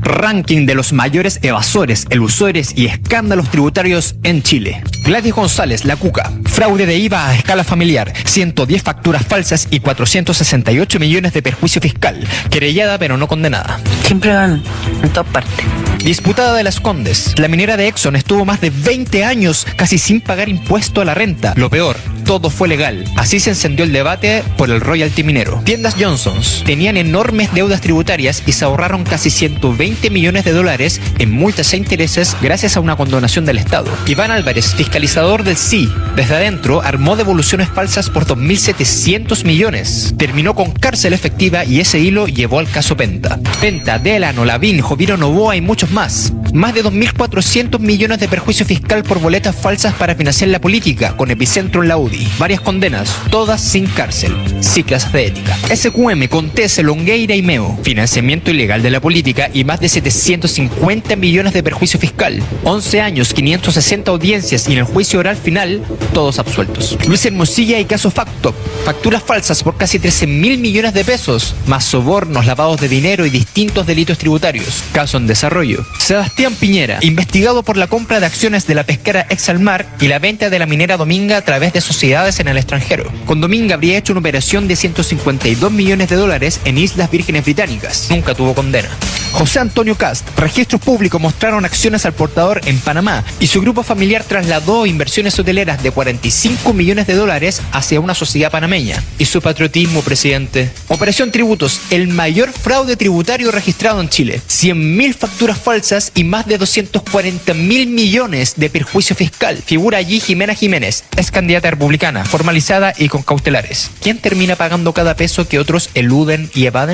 Ranking de los mayores evasores, elusores y escándalos tributarios en Chile. Gladys González, la Cuca. Fraude de IVA a escala familiar. 110 facturas falsas y 468 millones de perjuicio fiscal. Querellada pero no condenada. Siempre van en todas partes. Disputada de Las Condes. La minera de Exxon estuvo más de 20 años casi sin pagar impuesto a la renta. Lo peor, todo fue legal. Así se encendió el debate por el royalty minero. Tiendas Johnson's tenían enormes deudas tributarias y se ahorraron casi 120 millones de dólares en multas e intereses gracias a una condonación del Estado. Iván Álvarez, fiscalizador del SI, desde adentro armó devoluciones falsas por 2.700 millones. Terminó con cárcel efectiva y ese hilo llevó al caso Penta. Penta, Delano, Lavín, Joviro Novoa y muchos más. Más de 2.400 millones de perjuicio fiscal por boletas falsas para financiar la política, con epicentro en la UDI. Varias condenas, todas sin cárcel. Sí, clases de ética. SQM, Contese, Longueira y Meo. Financiamiento ilegal de la política y más de 750 millones de perjuicio fiscal. 11 años, 560 audiencias y en el juicio oral final, todos absueltos. Luis Hermosilla y caso Factop. Facturas falsas por casi 13.000 millones de pesos, más sobornos, lavados de dinero y distintos delitos tributarios. Caso en desarrollo. Sebastián Piñera, investigado por la compra de acciones de la pesquera Exalmar y la venta de la minera Dominga a través de sociedades en el extranjero. Con Dominga habría hecho una operación de 152 millones de dólares en Islas Vírgenes Británicas. Nunca tuvo condena. José Antonio Cast, registros públicos mostraron acciones al portador en Panamá y su grupo familiar trasladó inversiones hoteleras de 45 millones de dólares hacia una sociedad panameña. ¿Y su patriotismo, presidente? Operación Tributos, el mayor fraude tributario registrado en Chile. 100.000 facturas falsas y más de 240.000 millones de perjuicio fiscal. Figura allí Jimena Jiménez, es candidata republicana, formalizada y con cautelares. ¿Quién termina pagando cada peso que otros eluden y evaden?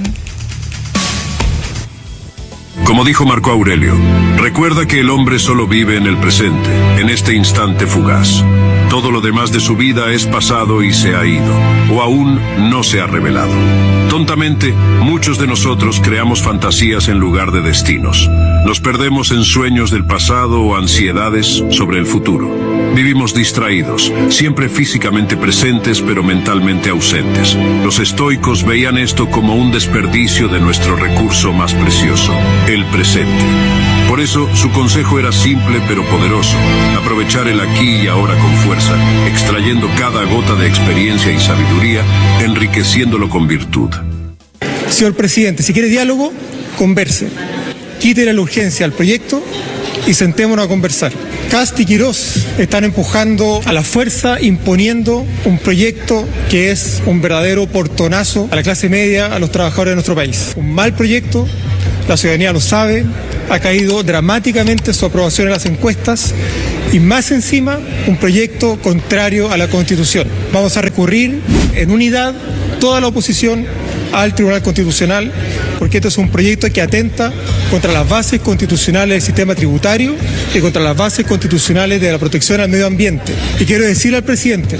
Como dijo Marco Aurelio, recuerda que el hombre solo vive en el presente, en este instante fugaz. Todo lo demás de su vida es pasado y se ha ido, o aún no se ha revelado. Tontamente, muchos de nosotros creamos fantasías en lugar de destinos. Nos perdemos en sueños del pasado o ansiedades sobre el futuro. Vivimos distraídos, siempre físicamente presentes pero mentalmente ausentes. Los estoicos veían esto como un desperdicio de nuestro recurso más precioso, el presente. Por eso, su consejo era simple pero poderoso: aprovechar el aquí y ahora con fuerza, extrayendo cada gota de experiencia y sabiduría, enriqueciéndolo con virtud. Señor presidente, si quiere diálogo, converse. Quítele la urgencia al proyecto y sentémonos a conversar. Kast y Quirós están empujando a la fuerza, imponiendo un proyecto que es un verdadero portonazo a la clase media, a los trabajadores de nuestro país. Un mal proyecto, la ciudadanía lo sabe, ha caído dramáticamente su aprobación en las encuestas y más encima un proyecto contrario a la Constitución. Vamos a recurrir en unidad toda la oposición al Tribunal Constitucional, porque este es un proyecto que atenta contra las bases constitucionales del sistema tributario y contra las bases constitucionales de la protección al medio ambiente. Y quiero decirle al presidente,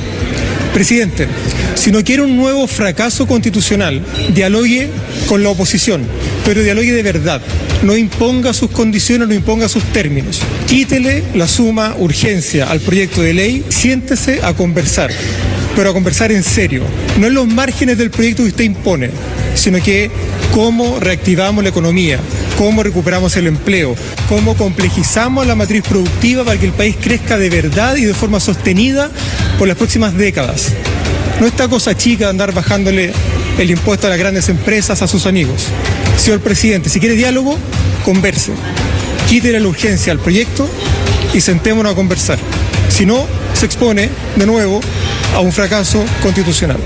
si no quiere un nuevo fracaso constitucional, dialogue con la oposición, pero dialogue de verdad. No imponga sus condiciones, no imponga sus términos. Quítele la suma urgencia al proyecto de ley, siéntese a conversar, pero a conversar en serio, no en los márgenes del proyecto que usted impone, sino que cómo reactivamos la economía, cómo recuperamos el empleo, cómo complejizamos la matriz productiva para que el país crezca de verdad y de forma sostenida por las próximas décadas. No esta cosa chica de andar bajándole el impuesto a las grandes empresas a sus amigos. Señor presidente, si quiere diálogo, converse. Quítele la urgencia al proyecto y sentémonos a conversar. Si no, se expone de nuevo a un fracaso constitucional.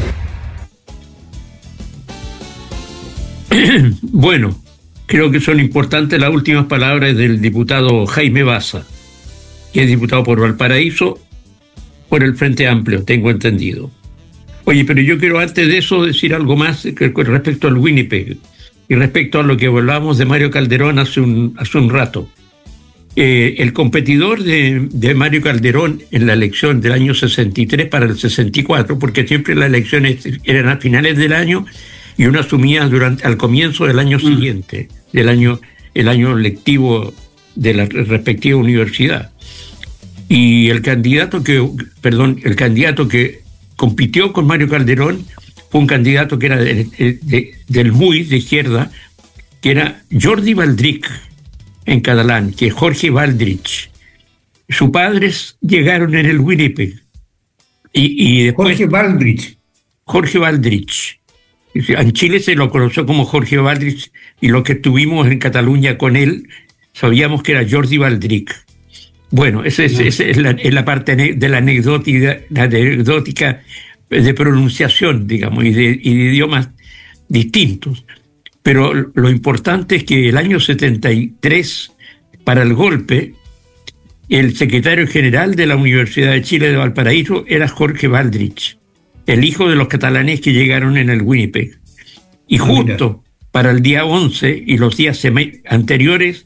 Bueno, creo que son importantes las últimas palabras del diputado Jaime Baza, que es diputado por Valparaíso, por el Frente Amplio, tengo entendido. Oye, pero yo quiero antes de eso decir algo más respecto al Winnipeg y respecto a lo que hablábamos de Mario Calderón hace un rato. El competidor de Mario Calderón en la elección del año 63 para el 64, porque siempre las elecciones eran a finales del año y uno asumía al comienzo del año siguiente, el año lectivo de la respectiva universidad. Y el candidato que compitió con Mario Calderón fue un candidato que era del MUI, de izquierda, que era Jordi Baldric, en catalán, que es Jorge Valdrich. Sus padres llegaron en el Winnipeg. Y después, Jorge Valdrich. En Chile se lo conoció como Jorge Valdrich, y los que estuvimos en Cataluña con él sabíamos que era Jordi Valdric. Bueno, esa es la parte de la anecdótica de pronunciación, digamos, y de idiomas distintos. Pero lo importante es que el año 73, para el golpe, el secretario general de la Universidad de Chile de Valparaíso era Jorge Valdrich, el hijo de los catalanes que llegaron en el Winnipeg. Y justo para el día 11 y los días anteriores,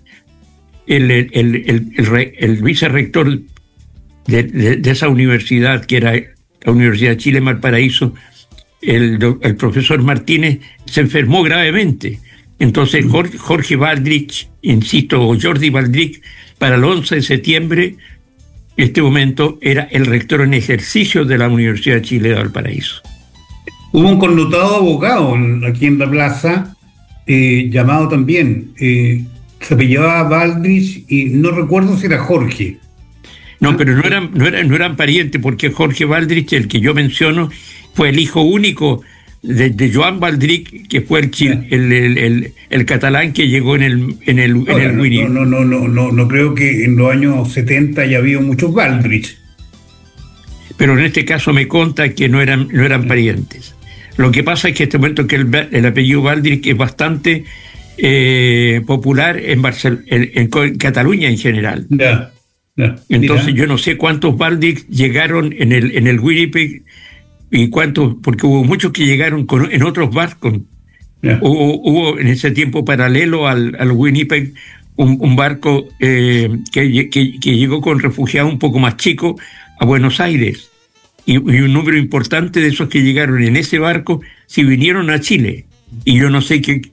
el vicerrector de esa universidad, que era la Universidad de Chile de Valparaíso, el profesor Martínez, se enfermó gravemente. Entonces Jorge Valdrich, insisto, o Jordi Valdric, para el 11 de septiembre, en este momento era el rector en ejercicio de la Universidad de Chile de Valparaíso. Hubo un connotado abogado aquí en la plaza, llamado también, se apellidaba Valdrich, y no recuerdo si era Jorge. No, pero no eran parientes, porque Jorge Valdrich, el que yo menciono, fue el hijo único de Joan Valdric, que fue el catalán que llegó en el Winnipeg. No creo que en los años 70 haya habido muchos Valdrich. Pero en este caso me conta que no eran parientes. Lo que pasa es que este momento que el apellido Valdric es bastante popular en Cataluña en general. Entonces yo no sé cuántos Valdric llegaron en el Winnipeg y cuántos, porque hubo muchos que llegaron en otros barcos. Hubo en ese tiempo paralelo al Winnipeg un barco que llegó con refugiados un poco más chicos a Buenos Aires, y un número importante de esos que llegaron en ese barco sí vinieron a Chile, y yo no sé qué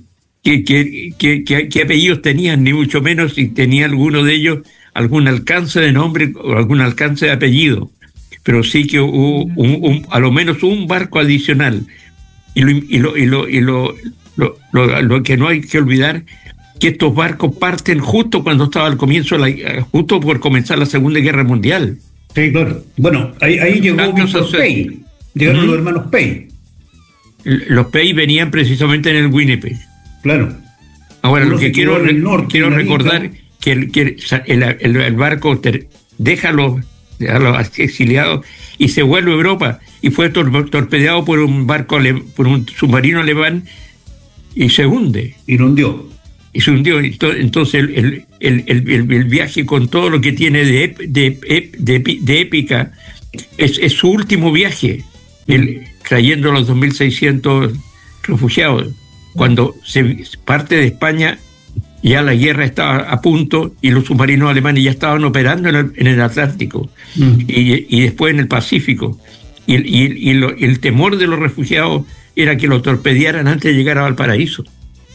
apellidos tenían, ni mucho menos si tenía alguno de ellos algún alcance de nombre o algún alcance de apellido, pero sí que hubo a lo menos un barco adicional. Y lo que no hay que olvidar, que estos barcos parten justo cuando estaba al comienzo, justo por comenzar la Segunda Guerra Mundial. Sí, claro. Bueno, ahí llegó Víctor Pey. Llegaron los hermanos Pey. Los Pey venían precisamente en el Winnipeg. Claro. Ahora, lo que quiero recordar, que el barco deja a los exiliados y se vuelve a Europa, y fue torpedeado por un submarino alemán, y se hunde. Y lo hundió. Y se hundió. Entonces el viaje, con todo lo que tiene de épica, es su último viaje, trayendo a los 2.600 refugiados. Cuando se parte de España, ya la guerra estaba a punto y los submarinos alemanes ya estaban operando en el Atlántico y después en el Pacífico. Y el temor de los refugiados era que lo torpedearan antes de llegar a Valparaíso.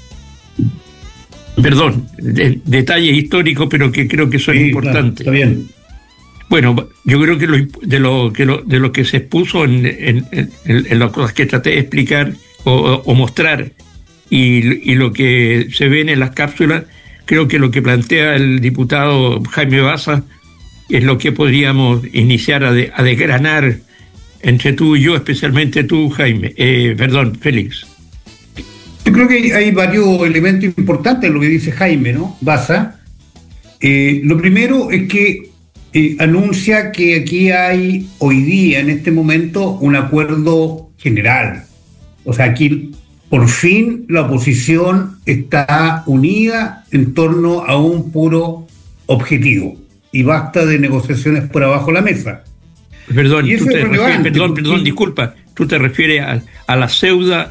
Perdón, detalles históricos, pero que creo que son importantes. Claro, está bien. Bueno, yo creo que de lo que se expuso en las cosas que traté de explicar o mostrar, y lo que se ven en las cápsulas, creo que lo que plantea el diputado Jaime Baza es lo que podríamos iniciar a desgranar entre tú y yo, especialmente tú, Jaime. Félix. Yo creo que hay varios elementos importantes en lo que dice Jaime, ¿no? Baza. Lo primero es que anuncia que aquí hay hoy día, en este momento, un acuerdo general. O sea, aquí por fin la oposición está unida en torno a un puro objetivo, y basta de negociaciones por abajo de la mesa. Perdón, disculpa, tú te refieres a la pseudo,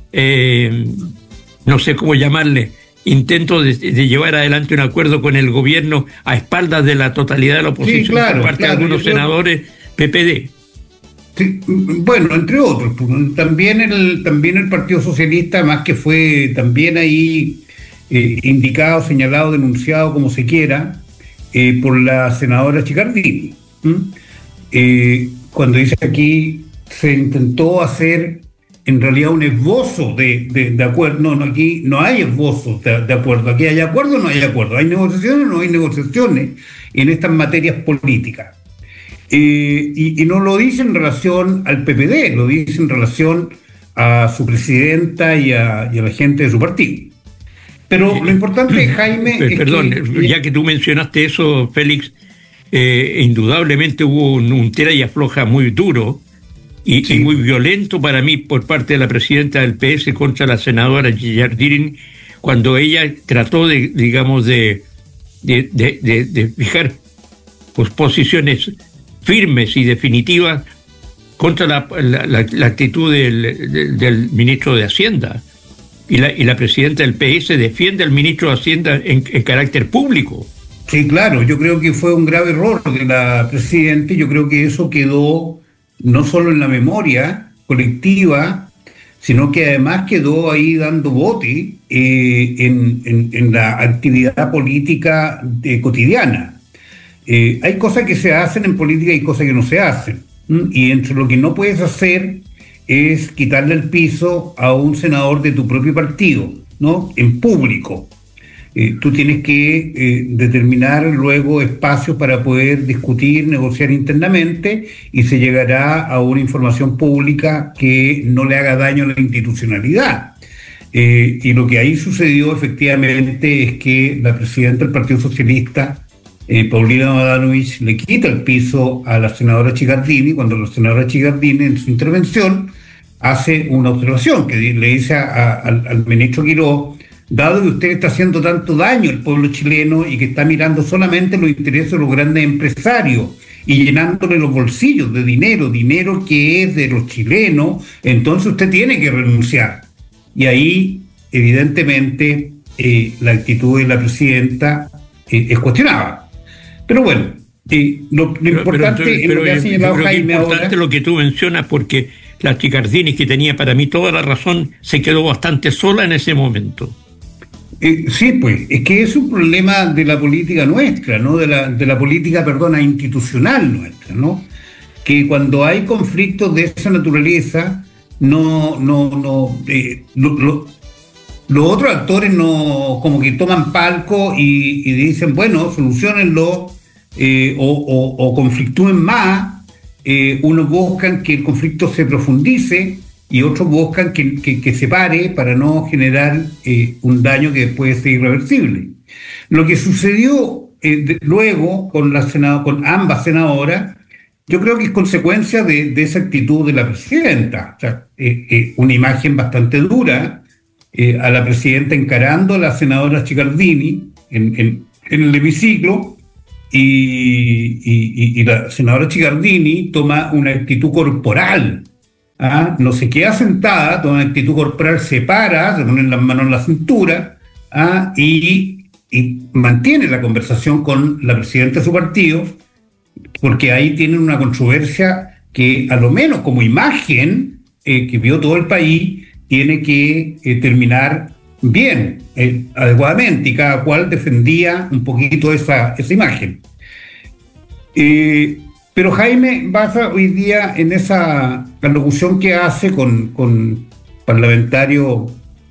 no sé cómo llamarle, intento de llevar adelante un acuerdo con el gobierno a espaldas de la totalidad de la oposición, sí, claro, por parte de algunos senadores PPD. Sí, bueno, entre otros, también el Partido Socialista, más que fue también ahí indicado, señalado, denunciado, como se quiera, por la senadora Chicardini. Cuando dice aquí, se intentó hacer en realidad un esbozo de acuerdo. No, aquí no hay esbozos de acuerdo. Aquí hay acuerdo o no hay acuerdo. Hay negociaciones o no hay negociaciones en estas materias políticas. Y no lo dice en relación al PPD, lo dice en relación a su presidenta y a la gente de su partido. Pero lo importante, Jaime... Perdón, ya que tú mencionaste eso, Félix, indudablemente hubo un tira y afloja muy duro y muy violento para mí por parte de la presidenta del PS contra la senadora Giardini, cuando ella trató de fijar pues, posiciones firmes y definitivas contra la actitud del ministro de Hacienda. Y la presidenta del PS defiende al ministro de Hacienda en carácter público. Sí, claro, yo creo que fue un grave error de la presidenta, y yo creo que eso quedó no solo en la memoria colectiva, sino que además quedó ahí dando bote en la actividad política cotidiana. Hay cosas que se hacen en política y cosas que no se hacen. Y entre lo que no puedes hacer es quitarle el piso a un senador de tu propio partido, ¿no? En público. Tú tienes que determinar luego espacios para poder discutir, negociar internamente, y se llegará a una información pública que no le haga daño a la institucionalidad. Y lo que ahí sucedió efectivamente es que la presidenta del Partido Socialista, Paulina Madanovich, le quita el piso a la senadora Chicardini, cuando la senadora Chicardini en su intervención hace una observación que le dice al ministro Quirós: dado que usted está haciendo tanto daño al pueblo chileno y que está mirando solamente los intereses de los grandes empresarios y llenándole los bolsillos de dinero que es de los chilenos, entonces usted tiene que renunciar. Y ahí, evidentemente, la actitud de la presidenta es cuestionada. Pero bueno, lo importante es lo que ha señalado Jaime ahora. Es importante lo que tú mencionas, porque la Chicardini, que tenía para mí toda la razón, se quedó bastante sola en ese momento. Sí, pues, es que es un problema de la política nuestra, ¿no? De la política, institucional nuestra, ¿no? Que cuando hay conflictos de esa naturaleza, los otros actores no, como que toman palco y dicen, bueno, soluciónenlo, o conflictúen más. Unos buscan que el conflicto se profundice y otros buscan que se pare para no generar un daño que puede ser irreversible. Lo que sucedió luego con ambas senadoras, yo creo que es consecuencia de esa actitud de la presidenta. O sea, una imagen bastante dura, a la presidenta encarando a la senadora Chicardini en el hemiciclo, y la senadora Chicardini toma una actitud corporal. No se queda sentada, toma una actitud corporal, se para, se ponen las manos en la cintura, y mantiene la conversación con la presidenta de su partido, porque ahí tienen una controversia que, a lo menos como imagen que vio todo el país, tiene que terminar bien, adecuadamente, y cada cual defendía un poquito esa imagen. Pero Jaime Baza hoy día, en esa alocución que hace con parlamentarios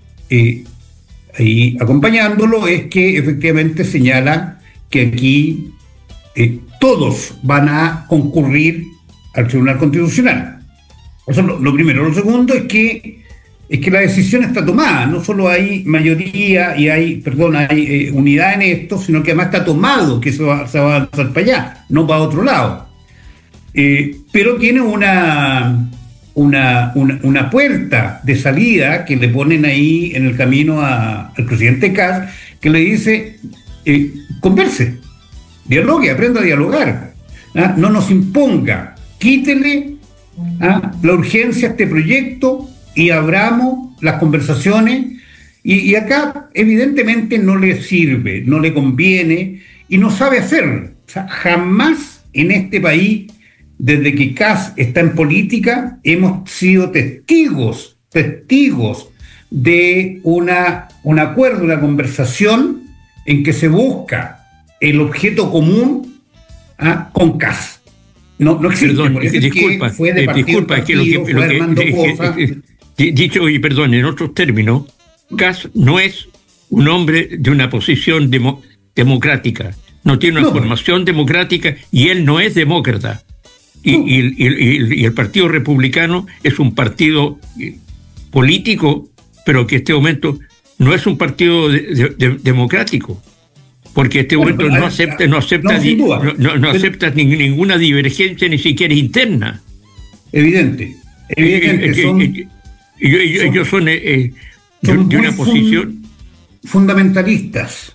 ahí acompañándolo, es que efectivamente señala que aquí todos van a concurrir al Tribunal Constitucional. Eso es lo primero. Lo segundo es que la decisión está tomada. No solo hay mayoría y hay unidad en esto, sino que además está tomado que se va a avanzar para allá, no para otro lado. Pero tiene una puerta de salida que le ponen ahí en el camino al presidente Kast, que le dice: converse, dialogue, aprenda a dialogar, no nos imponga, quítele la urgencia a este proyecto y abramos las conversaciones. Y acá evidentemente no le sirve, no le conviene y no sabe hacerlo. O sea, jamás en este país, desde que Kast está en política, hemos sido testigos de un acuerdo, una conversación en que se busca el objeto común con Kast. No existe. Perdón, disculpa, fue de partido, fue armando cosas. Dicho, y perdón, en otros términos, Kast no es un hombre de una posición democrática, no tiene una formación democrática y él no es demócrata. Y el Partido Republicano es un partido político, pero que en este momento no es un partido democrático, porque en este momento no acepta ninguna divergencia, ni siquiera interna. Evidente. Ellos son de una posición fundamentalistas.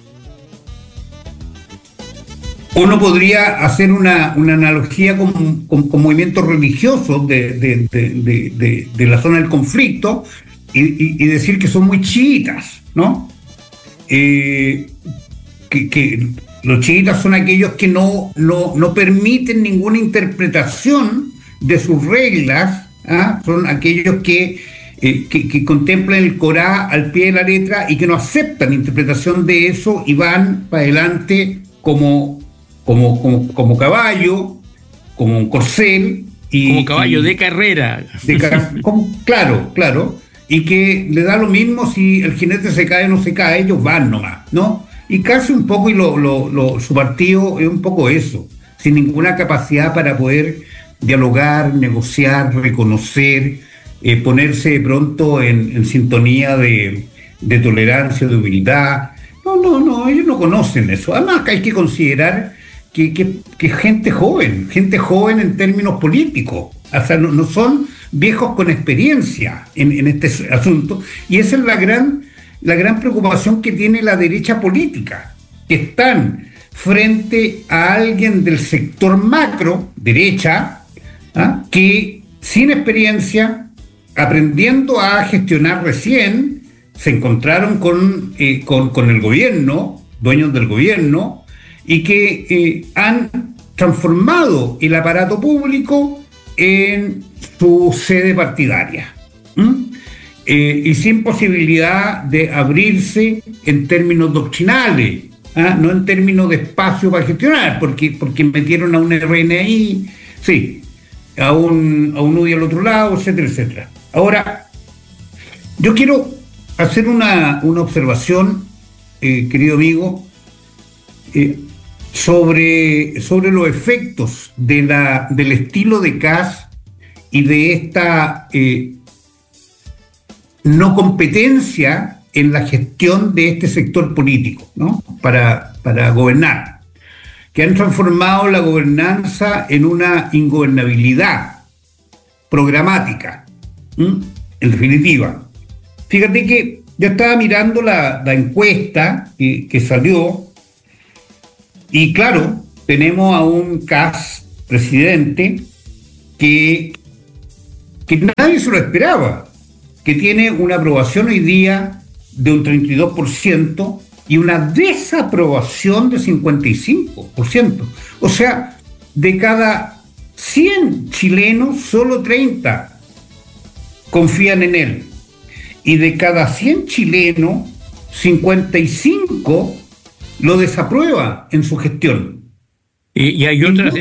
Uno podría hacer una analogía con movimientos religiosos de la zona del conflicto y decir que son muy chiitas, ¿no? Que los chiitas son aquellos que no permiten ninguna interpretación de sus reglas, ¿ah? Son aquellos que contemplan el Corán al pie de la letra y que no aceptan interpretación de eso y van para adelante como caballo, como un corcel. Como caballo de carrera. Claro. Y que le da lo mismo si el jinete se cae o no se cae, ellos van nomás, ¿no? Y casi un poco, y su partido es un poco eso, sin ninguna capacidad para poder dialogar, negociar, reconocer, ponerse de pronto en sintonía de tolerancia, de humildad. No, ellos no conocen eso. Además, hay que considerar que gente joven en términos políticos, o sea, no son viejos con experiencia en este asunto, y esa es la gran preocupación que tiene la derecha política, que están frente a alguien del sector macro, derecha, ¿ah? Que sin experiencia, aprendiendo a gestionar recién, se encontraron con el gobierno, dueños del gobierno, y que han transformado el aparato público en su sede partidaria, y sin posibilidad de abrirse en términos doctrinales, no en términos de espacio para gestionar, porque metieron a un RNI, sí, a un UDI al otro lado, etcétera. Ahora, yo quiero hacer una observación, querido amigo, sobre los efectos del estilo de Kast y de esta no competencia en la gestión de este sector político, ¿no? Para gobernar, que han transformado la gobernanza en una ingobernabilidad programática, en definitiva. Fíjate que yo estaba mirando la encuesta que salió, y claro, tenemos a un Kast presidente que nadie se lo esperaba, que tiene una aprobación hoy día de un 32% y una desaprobación de 55%. O sea, de cada 100 chilenos, solo 30 confían en él. Y de cada 100 chilenos, 55 lo desaprueba en su gestión. Y hay otras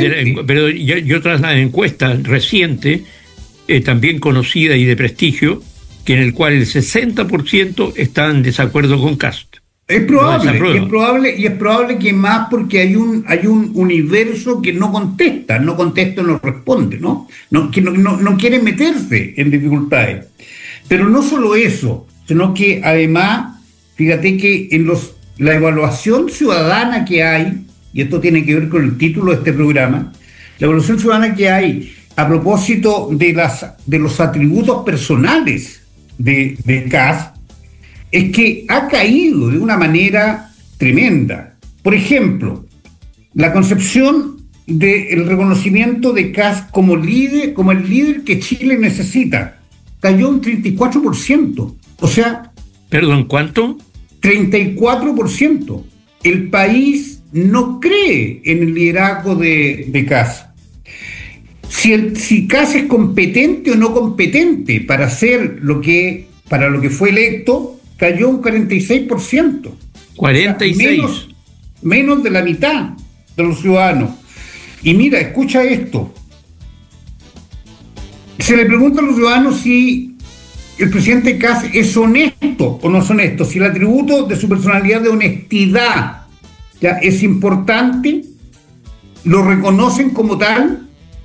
encuestas recientes, también conocidas y de prestigio, que en el cual el 60% está en desacuerdo con Kast. Es probable que más, porque hay un universo que no contesta, no responde, que no quiere meterse en dificultades. Pero no solo eso, sino que además, fíjate que en la evaluación ciudadana que hay, y esto tiene que ver con el título de este programa, la evaluación ciudadana que hay a propósito de los atributos personales de Kast, es que ha caído de una manera tremenda. Por ejemplo, la concepción del reconocimiento de Kast como el líder que Chile necesita, cayó un 34%. O sea... ¿Perdón, cuánto? 34%. El país no cree en el liderazgo de Kast. Si Kast es competente o no competente para hacer para lo que fue electo, cayó un 46%. 46%. O sea, menos de la mitad de los ciudadanos. Y mira, escucha esto. Se le pregunta a los ciudadanos si el presidente Kast es honesto o no es honesto, si el atributo de su personalidad de honestidad ya es importante, lo reconocen como tal,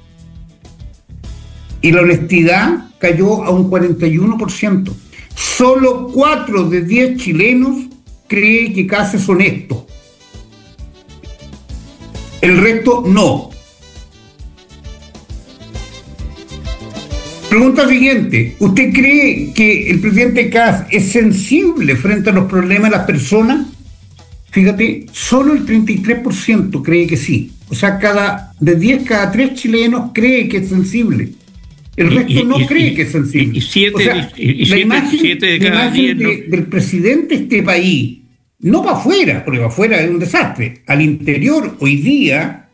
y la honestidad cayó a un 41%. Solo 4 de 10 chilenos creen que Kast es honesto. El resto no. Pregunta siguiente: ¿usted cree que el presidente Kast es sensible frente a los problemas de las personas? Fíjate, solo el 33% cree que sí. O sea, de 10 cada 3 chilenos cree que es sensible. El resto no cree que es sensible. La imagen del presidente de este país, no para afuera, porque para afuera es un desastre. Al interior, hoy día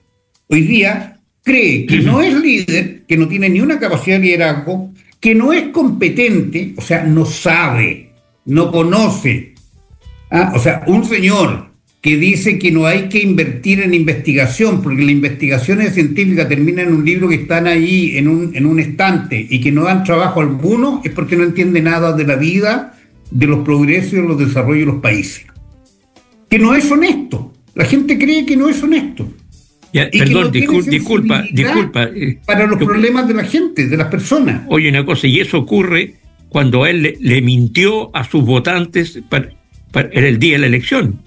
cree que no es líder, que no tiene ni una capacidad de liderazgo, que no es competente, o sea, no sabe, no conoce. O sea, un señor que dice que no hay que invertir en investigación, porque las investigaciones científicas terminan en un libro que están ahí en un estante y que no dan trabajo alguno, es porque no entiende nada de la vida, de los progresos y de los desarrollos de los países. Que no es honesto. La gente cree que no es honesto. Ya, perdón, disculpa. Para los problemas de la gente, de las personas. Oye, una cosa, y eso ocurre cuando él le mintió a sus votantes en el día de la elección.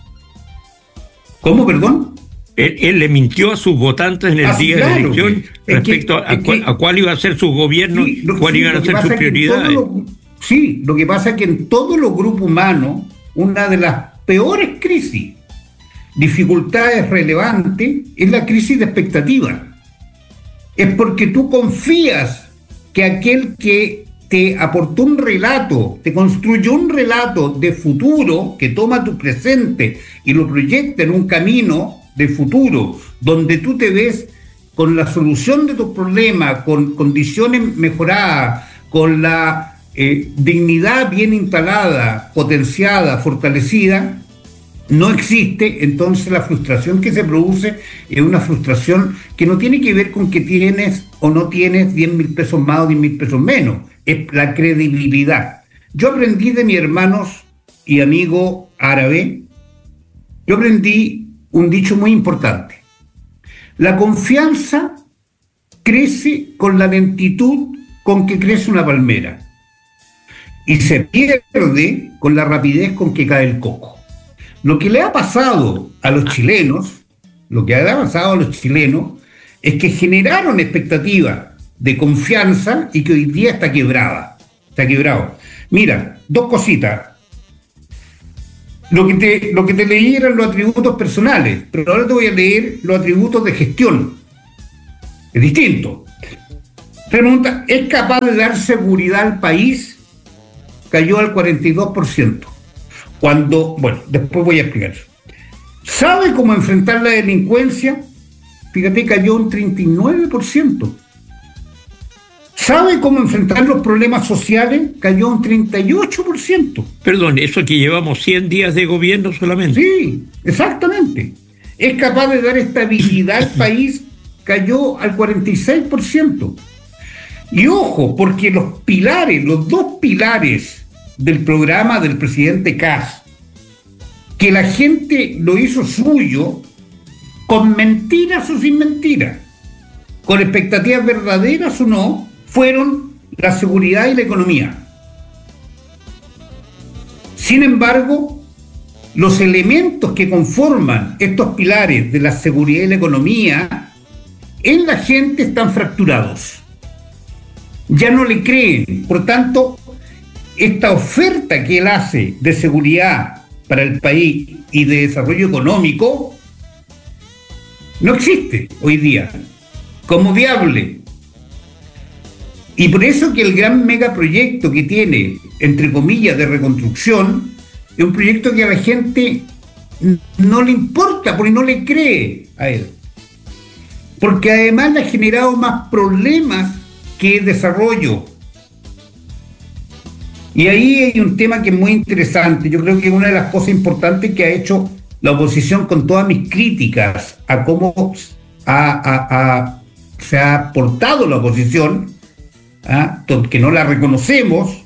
¿Cómo, perdón? Él le mintió a sus votantes en el día de la elección respecto a cuál iba a ser su gobierno, cuál iban a ser sus prioridades. Lo que pasa es que en todos los grupos humanos, una de las peores crisis, dificultades relevantes, es la crisis de expectativa. Es porque tú confías que aquel que te aportó un relato, te construyó un relato de futuro, que toma tu presente y lo proyecta en un camino de futuro, donde tú te ves con la solución de tus problemas, con condiciones mejoradas, con la dignidad bien instalada, potenciada, fortalecida, no existe. Entonces la frustración que se produce es una frustración que no tiene que ver con que tienes o no tienes 10.000 pesos más o 10.000 pesos menos, es la credibilidad. Yo aprendí de mis hermanos y amigo árabe, yo aprendí un dicho muy importante: la confianza crece con la lentitud con que crece una palmera y se pierde con la rapidez con que cae el coco. Lo que le ha pasado a los chilenos, es que generaron expectativas de confianza y que hoy día está quebrado. Mira, dos cositas. Lo que te leí eran los atributos personales, pero ahora te voy a leer los atributos de gestión. Es distinto. Pregunta: ¿es capaz de dar seguridad al país? Cayó al 42%. Después voy a explicar eso. ¿Sabe cómo enfrentar la delincuencia? Fíjate, cayó un 39%. ¿Sabe cómo enfrentar los problemas sociales? Cayó un 38%. Perdón, ¿eso que llevamos 100 días de gobierno solamente? Sí, exactamente. ¿Es capaz de dar estabilidad al país? Cayó al 46%. Y ojo, porque los dos pilares del programa del presidente Kast, que la gente lo hizo suyo, con mentiras o sin mentiras, con expectativas verdaderas o no, fueron la seguridad y la economía. Sin embargo, los elementos que conforman estos pilares de la seguridad y la economía en la gente están fracturados. Ya no le creen. Por tanto, esta oferta que él hace de seguridad para el país y de desarrollo económico no existe hoy día como viable. Y por eso que el gran megaproyecto que tiene, entre comillas, de reconstrucción, es un proyecto que a la gente no le importa, porque no le cree a él. Porque además le ha generado más problemas que desarrollo. Y ahí hay un tema que es muy interesante. Yo creo que una de las cosas importantes que ha hecho la oposición, con todas mis críticas a cómo se ha portado la oposición, que no la reconocemos,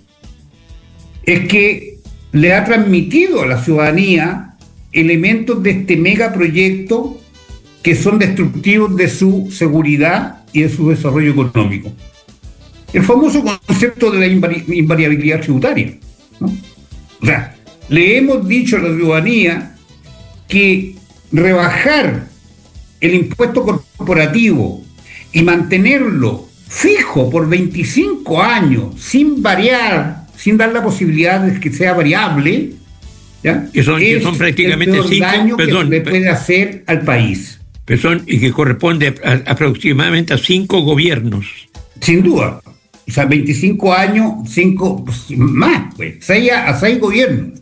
es que le ha transmitido a la ciudadanía elementos de este megaproyecto que son destructivos de su seguridad y de su desarrollo económico. El famoso concepto de la invariabilidad tributaria, ¿no? O sea, le hemos dicho a la ciudadanía que rebajar el impuesto corporativo y mantenerlo fijo por 25 años, sin variar, sin dar la posibilidad de que sea variable, ¿ya? Que son prácticamente el peor daño que le puede hacer al país. Y que corresponde aproximadamente a 5 gobiernos. Sin duda. O sea, 25 años, 5 más, pues, 6 a 6 gobiernos.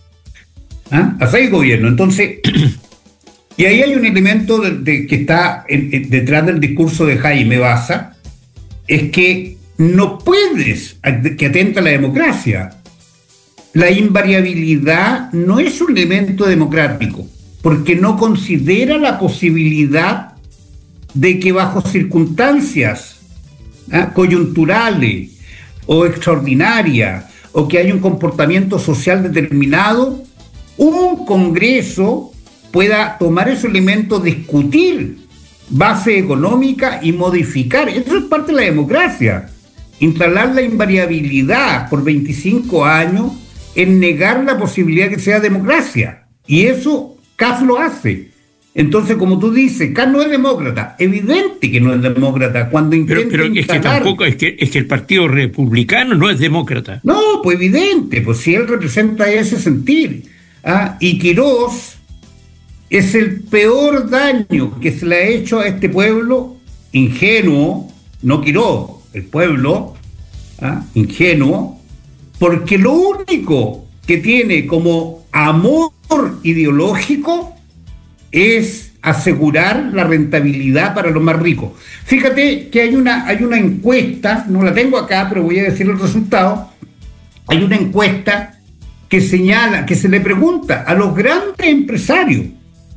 A 6 gobiernos. Entonces, y ahí hay un elemento que está detrás del discurso de Jaime Baza, es que no puedes, que atenta a la democracia. La invariabilidad no es un elemento democrático, porque no considera la posibilidad de que bajo circunstancias coyunturales o extraordinarias, o que haya un comportamiento social determinado, un Congreso pueda tomar esos elementos, discutir base económica y modificar. Eso es parte de la democracia. Instalar la invariabilidad por 25 años es negar la posibilidad de que sea democracia. Y eso Kass lo hace. Entonces, como tú dices, Kass no es demócrata. Evidente que no es demócrata cuando intenta pero es que tampoco, es que el Partido Republicano no es demócrata. No, pues evidente, pues si él representa ese sentir. Y Quirós es el peor daño que se le ha hecho a este pueblo ingenuo, no Quirós, el pueblo ingenuo, porque lo único que tiene como amor ideológico es asegurar la rentabilidad para los más ricos. Fíjate que hay una encuesta, no la tengo acá, pero voy a decir el resultado. Hay una encuesta que señala, que se le pregunta a los grandes empresarios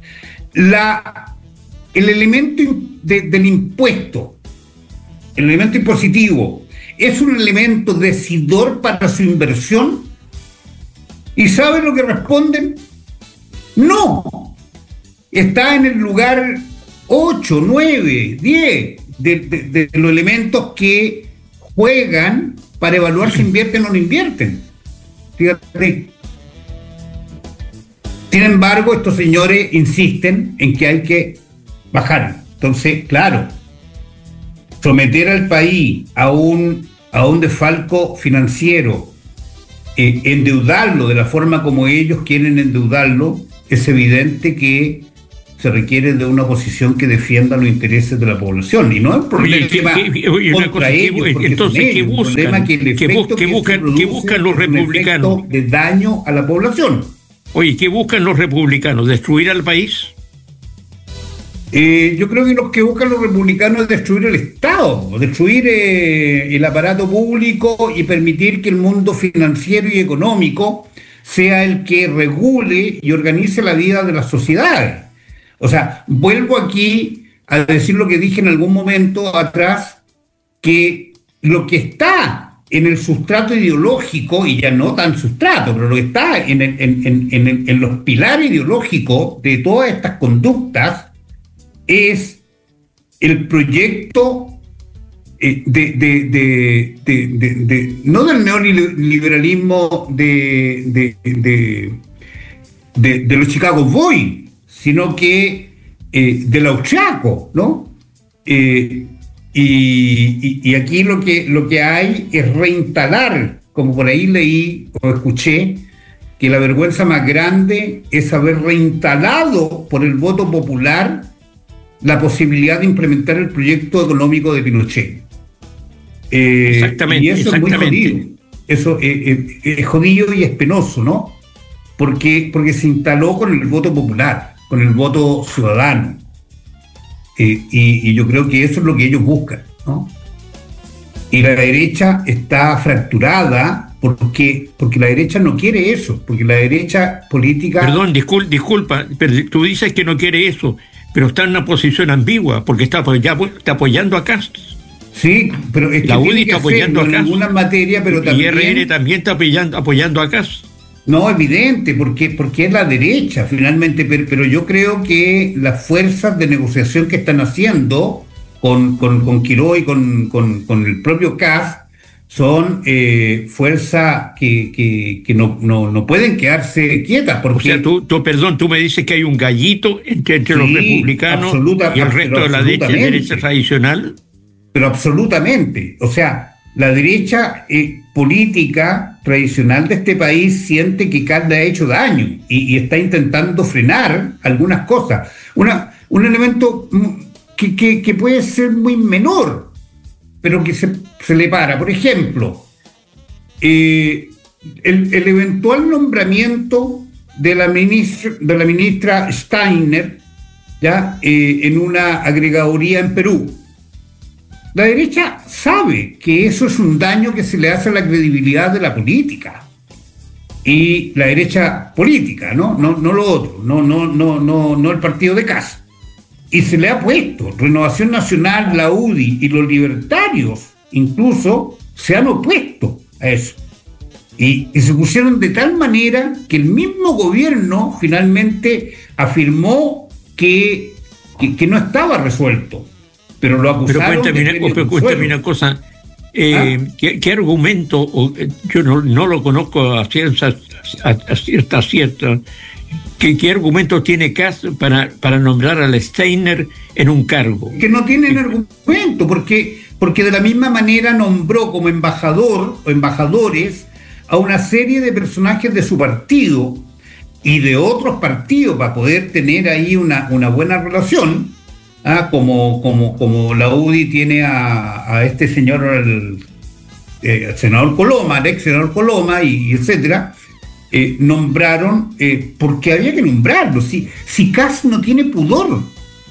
el elemento del impuesto, el elemento impositivo, ¿es un elemento decidor para su inversión? ¿Y saben lo que responden? No. Está en el lugar 8, 9, 10 de los elementos que juegan para evaluar si invierten o no invierten. Fíjate. Sin embargo, estos señores insisten en que hay que bajar. Entonces, claro, someter al país a un desfalco financiero, endeudarlo de la forma como ellos quieren endeudarlo, es evidente que se requiere de una posición que defienda los intereses de la población, y no es un problema contra ellos, entonces, ¿qué buscan? ¿Qué buscan los republicanos? De daño a la población. Oye, ¿qué buscan los republicanos? ¿Destruir al país? Yo creo que lo que buscan los republicanos es destruir el Estado, destruir el aparato público y permitir que el mundo financiero y económico sea el que regule y organice la vida de las sociedades. O sea, vuelvo aquí a decir lo que dije en algún momento atrás, que lo que está en el sustrato ideológico, y ya no tan sustrato, pero lo que está en los pilares ideológicos de todas estas conductas es el proyecto no del neoliberalismo de los Chicago Boys, sino que del austriaco, ¿no? Y aquí lo que hay es reinstalar, como por ahí leí o escuché, que la vergüenza más grande es haber reinstalado por el voto popular la posibilidad de implementar el proyecto económico de Pinochet. Exactamente. Y eso es muy jodido. Eso es jodido y es penoso, ¿no? Porque se instaló con el voto popular, con el voto ciudadano. Y yo creo que eso es lo que ellos buscan, ¿no? Y la derecha está fracturada porque la derecha no quiere eso, porque la derecha política... Perdón, disculpa, pero tú dices que no quiere eso, pero está en una posición ambigua, porque está apoyando a Kast. Sí, pero es que la UDI tiene que está apoyando hacerlo a en Kast. alguna materia, pero Y también... RN también está apoyando a Kast. No, evidente, porque es la derecha finalmente, pero yo creo que las fuerzas de negociación que están haciendo con Quiró y con el propio Kast son fuerzas que no pueden quedarse quietas. Porque, O sea, tú me dices que hay un gallito entre Sí, los republicanos y el resto de la derecha tradicional. Pero absolutamente. O sea, la derecha política tradicional de este país siente que Kast le ha hecho daño y está intentando frenar algunas cosas. Un elemento que puede ser muy menor, pero que se le para. Por ejemplo, el eventual nombramiento de la ministra Steiner, ¿ya? En una agregaduría en Perú. La derecha sabe que eso es un daño que se le hace a la credibilidad de la política. Y la derecha política, no lo otro, no el partido de Kast. Y se le ha puesto. Renovación Nacional, la UDI y los libertarios incluso se han opuesto a eso. Y se pusieron de tal manera que el mismo gobierno finalmente afirmó que no estaba resuelto. Pero lo acusaron. Pero cuéntame una cosa. ¿Qué argumento? Yo no lo conozco a cierta cierta. ¿Qué argumento tiene Kast para nombrar al Steiner en un cargo? Que no tienen argumento, porque de la misma manera nombró como embajador o embajadores a una serie de personajes de su partido y de otros partidos para poder tener ahí una buena relación. Como la UDI tiene a este señor, el senador Coloma, el ex senador Coloma, y etcétera, nombraron, porque había que nombrarlo. Si Kast no tiene pudor,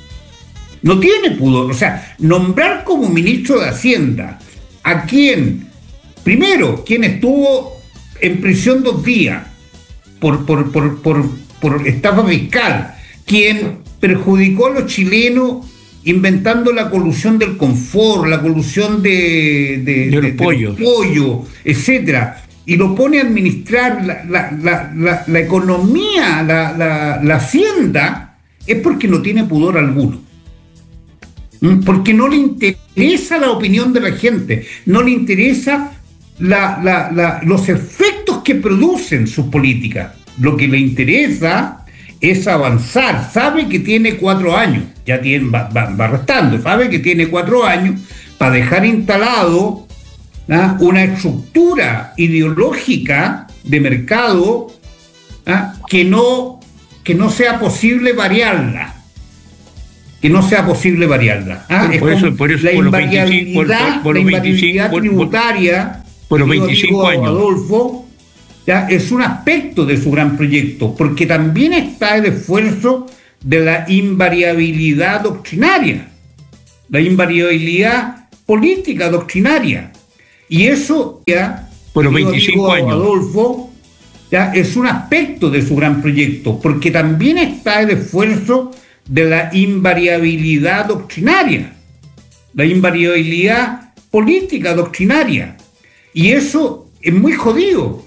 o sea, nombrar como ministro de Hacienda a quien estuvo en prisión 2 días por estafa fiscal, quien perjudicó a los chilenos inventando la colusión del confort, la colusión del pollo, etcétera, y lo pone a administrar la economía, la hacienda, es porque no tiene pudor alguno. Porque no le interesa la opinión de la gente, no le interesa los efectos que producen sus políticas. Lo que le interesa es avanzar. Sabe que tiene 4 años, va restando, sabe que tiene 4 años para dejar instalado una estructura ideológica de mercado que no sea posible variarla. Por eso, la invariabilidad tributaria, por los 25 años. Adolfo, es un aspecto de su gran proyecto, porque también está el esfuerzo de la invariabilidad doctrinaria, la invariabilidad política doctrinaria. Y eso por los 25 años. Adolfo, es un aspecto de su gran proyecto, porque también está el esfuerzo de la invariabilidad doctrinaria, la invariabilidad política doctrinaria. Y eso es muy jodido,